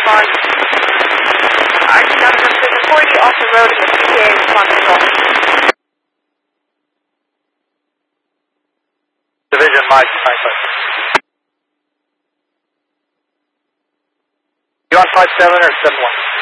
respond. RC Doctor 740 off the road with PTA response call. Division Mike 95. You on 57 or 71?